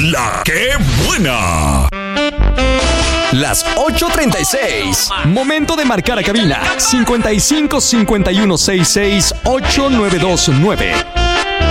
La que buena. Las 8:36. Momento de marcar a cabina. 55 51 66 8929.